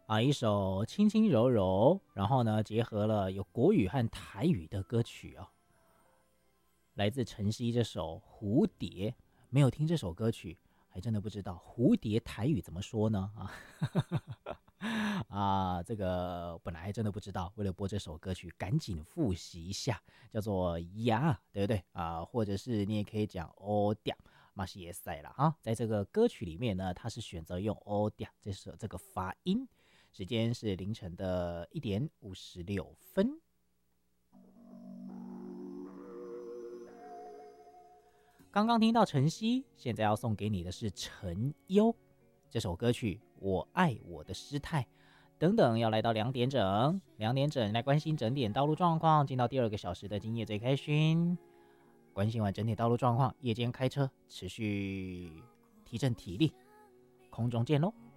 一首轻轻柔柔，然后呢结合了有国语和台语的歌曲哦，来自晨曦这首《蝴蝶》。没有听这首歌曲，还真的不知道蝴蝶台语怎么说呢这个本来还真的不知道，为了播这首歌曲，赶紧复习一下，叫做呀，对不对或者是你也可以讲哦调，马西也塞了在这个歌曲里面呢，它是选择用哦调这个发音。时间是凌晨的1:56。刚刚听到晨曦，现在要送给你的是陈优这首歌曲《我爱我的失态》。等等，要来到2点整来关心整点道路状况，进到第2个小时的今夜最开心。关心完整点道路状况，夜间开车持续提振体力，空中见喽。